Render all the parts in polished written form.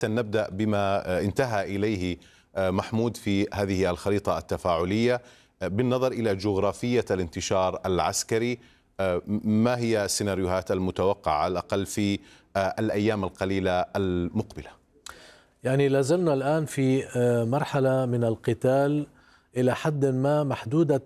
نبدأ بما انتهى إليه محمود في هذه الخريطة التفاعلية بالنظر إلى جغرافية الانتشار العسكري. ما هي السيناريوهات المتوقعة على الأقل في الأيام القليلة المقبلة؟ يعني لازلنا الآن في مرحلة من القتال إلى حد ما محدودة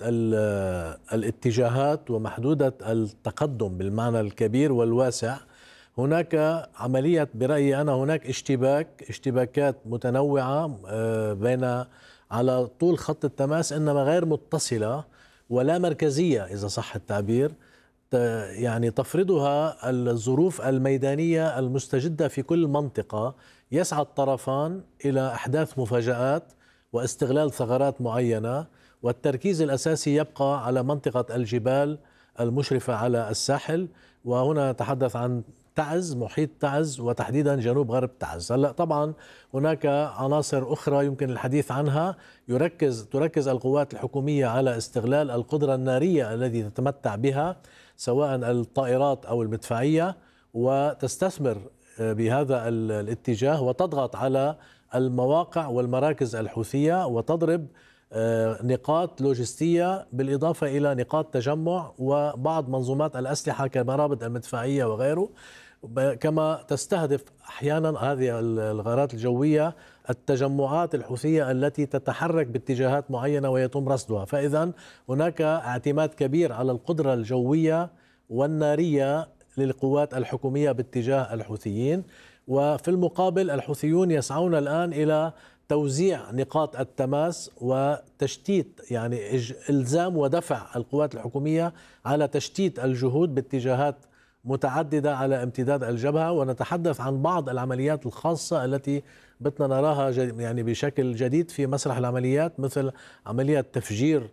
الاتجاهات ومحدودة التقدم بالمعنى الكبير والواسع. هناك عملية برأيي أنا، هناك اشتباكات متنوعة بين على طول خط التماس، إنما غير متصلة ولا مركزية إذا صح التعبير، يعني تفرضها الظروف الميدانية المستجدة في كل منطقة. يسعى الطرفان إلى أحداث مفاجآت واستغلال ثغرات معينة، والتركيز الأساسي يبقى على منطقة الجبال المشرفة على الساحل، وهنا نتحدث عن تعز، محيط تعز، وتحديدا جنوب غرب تعز. هلا طبعا هناك عناصر أخرى يمكن الحديث عنها. تركز القوات الحكومية على استغلال القدرة النارية التي تتمتع بها سواء الطائرات أو المدفعية، وتستثمر بهذا الاتجاه وتضغط على المواقع والمراكز الحوثية وتضرب نقاط لوجستية بالإضافة إلى نقاط تجمع وبعض منظومات الأسلحة كمرابط المدفعية وغيره. كما تستهدف أحيانا هذه الغارات الجوية التجمعات الحوثية التي تتحرك باتجاهات معينة ويتم رصدها. فإذا هناك اعتماد كبير على القدرة الجوية والنارية للقوات الحكومية باتجاه الحوثيين، وفي المقابل الحوثيون يسعون الآن إلى توزيع نقاط التماس وتشتيت، يعني إلزام ودفع القوات الحكومية على تشتيت الجهود باتجاهات متعددة على امتداد الجبهة. ونتحدث عن بعض العمليات الخاصة التي بدنا نراها يعني بشكل جديد في مسرح العمليات، مثل عملية تفجير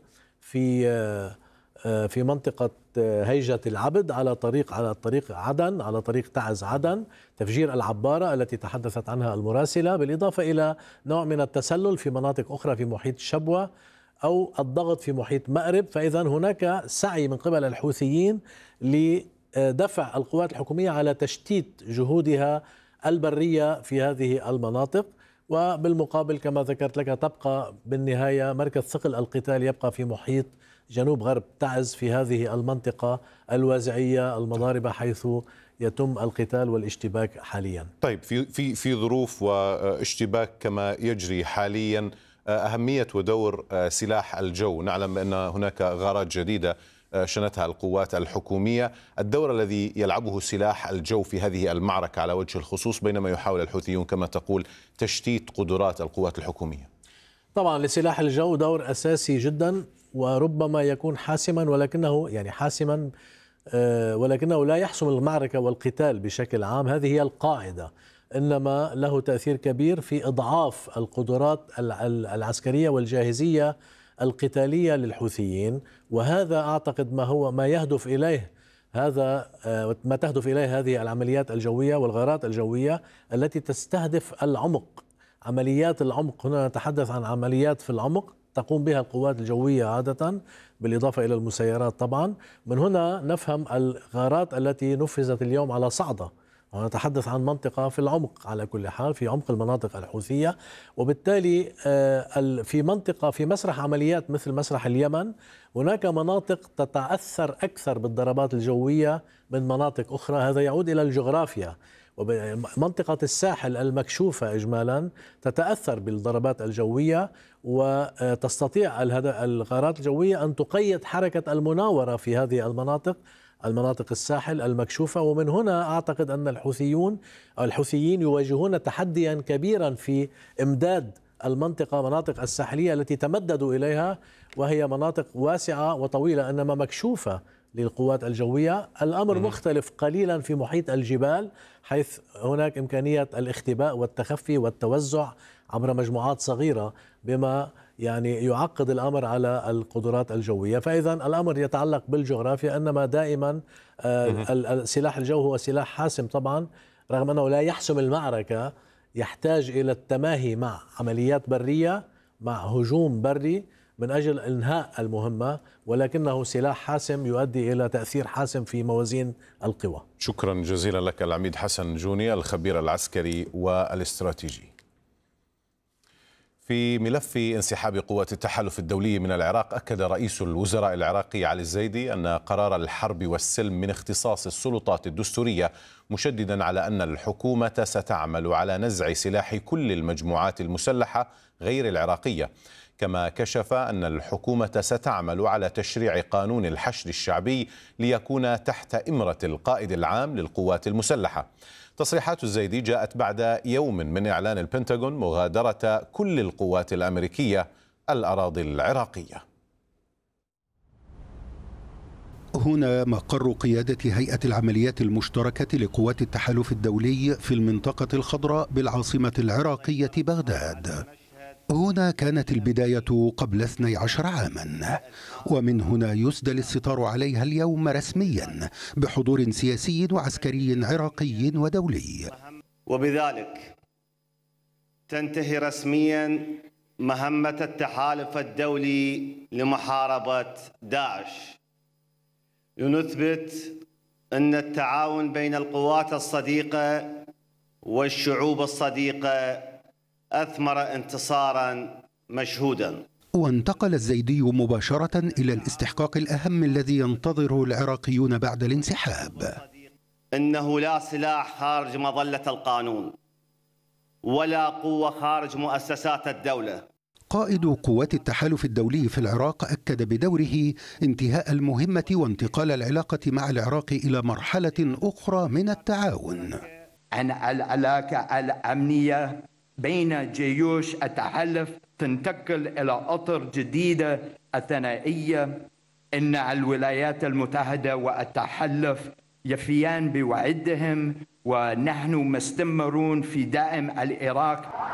في منطقة هيجة العبد على طريق عدن، على طريق تعز عدن، تفجير العبارة التي تحدثت عنها المراسلة، بالإضافة إلى نوع من التسلل في مناطق أخرى في محيط شبوة أو الضغط في محيط مأرب. فإذا هناك سعي من قبل الحوثيين لدفع القوات الحكومية على تشتيت جهودها البرية في هذه المناطق. وبالمقابل كما ذكرت لك تبقى بالنهاية مركز ثقل القتال يبقى في محيط جنوب غرب تعز في هذه المنطقة الوازعية المضاربة حيث يتم القتال والاشتباك حاليا. طيب في ظروف واشتباك كما يجري حاليا، أهمية ودور سلاح الجو. نعلم أن هناك غارات جديدة شنتها القوات الحكومية. الدور الذي يلعبه سلاح الجو في هذه المعركة على وجه الخصوص بينما يحاول الحوثيون كما تقول تشتيت قدرات القوات الحكومية. طبعا لسلاح الجو دور أساسي جدا وربما يكون حاسما، ولكنه لا يحسم المعركة والقتال بشكل عام، هذه هي القاعدة، إنما له تأثير كبير في إضعاف القدرات العسكرية والجاهزية القتالية للحوثيين. وهذا أعتقد ما يهدف إليه ما تهدف إليه هذه العمليات الجوية والغارات الجوية التي تستهدف العمق، عمليات العمق. هنا نتحدث عن عمليات في العمق تقوم بها القوات الجوية عادة بالإضافة إلى المسيرات طبعا. من هنا نفهم الغارات التي نفذت اليوم على صعدة، ونتحدث عن منطقة في العمق على كل حال، في عمق المناطق الحوثية. وبالتالي في مسرح عمليات مثل مسرح اليمن هناك مناطق تتأثر أكثر بالضربات الجوية من مناطق أخرى. هذا يعود إلى الجغرافيا. ومنطقة الساحل المكشوفة إجمالا تتأثر بالضربات الجوية، وتستطيع الغارات الجوية أن تقيد حركة المناورة في هذه المناطق الساحل المكشوفة. ومن هنا أعتقد أن الحوثيين يواجهون تحديا كبيرا في إمداد مناطق الساحلية التي تمددوا إليها، وهي مناطق واسعة وطويلة إنما مكشوفة للقوات الجوية. الأمر مختلف قليلا في محيط الجبال، حيث هناك إمكانية الاختباء والتخفي والتوزع عبر مجموعات صغيرة، بما يعني يعقد الأمر على القدرات الجوية. فإذا الأمر يتعلق بالجغرافيا، إنما دائما سلاح الجو هو سلاح حاسم طبعا، رغم أنه لا يحسم المعركة، يحتاج إلى التماهي مع عمليات برية، مع هجوم بري، من أجل إنهاء المهمة، ولكنه سلاح حاسم يؤدي إلى تأثير حاسم في موازين القوى. شكرا جزيلا لك العميد حسن جوني الخبير العسكري والاستراتيجي. في ملف انسحاب قوات التحالف الدولي من العراق، أكد رئيس الوزراء العراقي علي الزيدي أن قرار الحرب والسلم من اختصاص السلطات الدستورية، مشددا على أن الحكومة ستعمل على نزع سلاح كل المجموعات المسلحة غير العراقية. كما كشف أن الحكومة ستعمل على تشريع قانون الحشد الشعبي ليكون تحت إمرة القائد العام للقوات المسلحة. تصريحات الزيدي جاءت بعد يوم من إعلان البنتاغون مغادرة كل القوات الأمريكية الأراضي العراقية. هنا مقر قيادة هيئة العمليات المشتركة لقوات التحالف الدولي في المنطقة الخضراء بالعاصمة العراقية بغداد. هنا كانت البداية قبل 12 عاما، ومن هنا يسدل الستار عليها اليوم رسميا بحضور سياسي وعسكري عراقي ودولي. وبذلك تنتهي رسميا مهمة التحالف الدولي لمحاربة داعش، لنثبت أن التعاون بين القوات الصديقة والشعوب الصديقة أثمر انتصارا مشهودا. وانتقل الزيدي مباشرة إلى الاستحقاق الأهم الذي ينتظره العراقيون بعد الانسحاب. إنه لا سلاح خارج مظلة القانون ولا قوة خارج مؤسسات الدولة. قائد قوات التحالف الدولي في العراق أكد بدوره انتهاء المهمة وانتقال العلاقة مع العراق إلى مرحلة أخرى من التعاون. عن العلاقة الأمنية بين جيوش التحالف تنتقل إلى أطر جديدة الثنائية. إن الولايات المتحدة والتحالف يفيان بوعدهم، ونحن مستمرون في دعم العراق.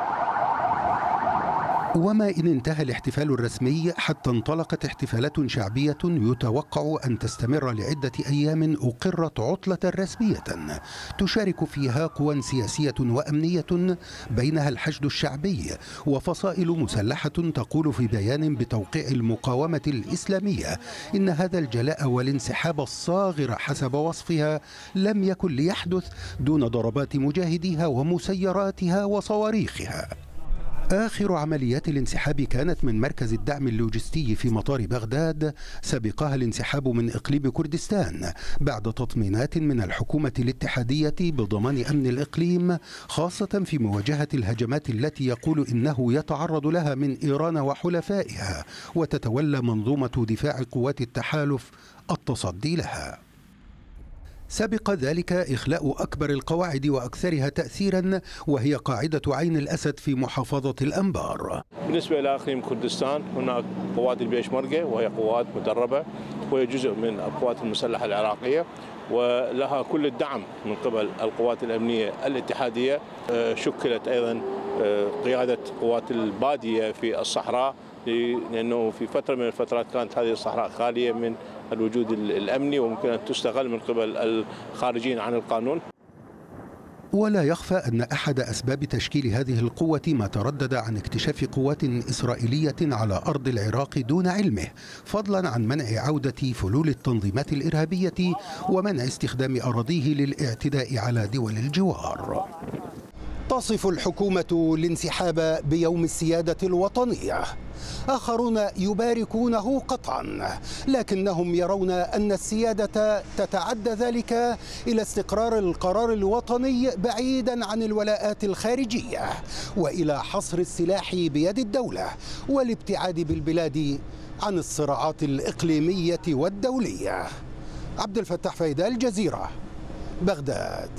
وما إن انتهى الاحتفال الرسمي حتى انطلقت احتفالات شعبية يتوقع أن تستمر لعدة أيام أقرت عطلة رسمية تشارك فيها قوى سياسية وأمنية بينها الحشد الشعبي وفصائل مسلحة تقول في بيان بتوقيع المقاومة الإسلامية إن هذا الجلاء والانسحاب الصاغر حسب وصفها لم يكن ليحدث دون ضربات مجاهديها ومسيراتها وصواريخها. آخر عمليات الانسحاب كانت من مركز الدعم اللوجستي في مطار بغداد، سبقها الانسحاب من إقليم كردستان بعد تطمينات من الحكومة الاتحادية بضمان أمن الإقليم، خاصة في مواجهة الهجمات التي يقول إنه يتعرض لها من إيران وحلفائها، وتتولى منظومة دفاع قوات التحالف التصدي لها. سبق ذلك إخلاء أكبر القواعد وأكثرها تأثيرا، وهي قاعدة عين الأسد في محافظة الأنبار. بالنسبة إلى إقليم كردستان هناك قوات البيشمركة، وهي قوات مدربة وهي جزء من القوات المسلحة العراقية، ولها كل الدعم من قبل القوات الأمنية الاتحادية. شكلت أيضا قيادة قوات البادية في الصحراء، لأنه في فترة من الفترات كانت هذه الصحراء خالية من الوجود الأمني وممكن أن تستغل من قبل الخارجين عن القانون. ولا يخفى أن أحد أسباب تشكيل هذه القوة ما تردد عن اكتشاف قوات إسرائيلية على أرض العراق دون علمه، فضلا عن منع عودة فلول التنظيمات الإرهابية ومنع استخدام أراضيه للاعتداء على دول الجوار. تصف الحكومة الانسحاب بيوم السيادة الوطنية، آخرون يباركونه قطعا، لكنهم يرون أن السيادة تتعدى ذلك إلى استقرار القرار الوطني بعيدا عن الولاءات الخارجية، وإلى حصر السلاح بيد الدولة والابتعاد بالبلاد عن الصراعات الإقليمية والدولية. عبد الفتاح فايدة، الجزيرة، بغداد.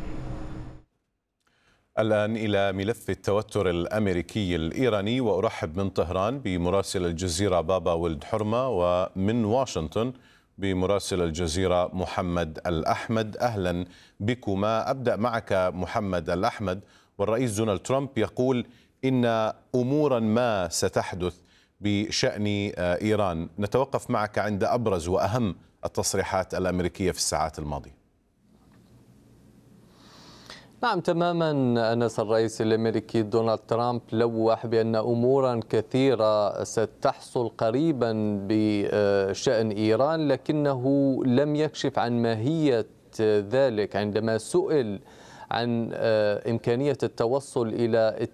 الآن إلى ملف التوتر الأمريكي الإيراني، وأرحب من طهران بمراسل الجزيرة بابا ولد حرمة، ومن واشنطن بمراسل الجزيرة محمد الأحمد. أهلا بكما. أبدأ معك محمد الأحمد. والرئيس دونالد ترامب يقول إن أمورا ما ستحدث بشأن إيران. نتوقف معك عند أبرز وأهم التصريحات الأمريكية في الساعات الماضية. نعم تماما أنس. الرئيس الأمريكي دونالد ترامب لوح بأن أمورا كثيرة ستحصل قريبا بشأن إيران، لكنه لم يكشف عن ماهية ذلك. عندما سئل عن إمكانية التوصل إلى